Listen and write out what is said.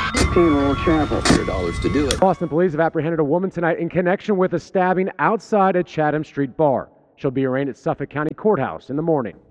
Funeral Chapel. $100 to do it. Boston police have apprehended a woman tonight in connection with a stabbing outside a Chatham Street bar. She'll be arraigned at Suffolk County Courthouse in the morning.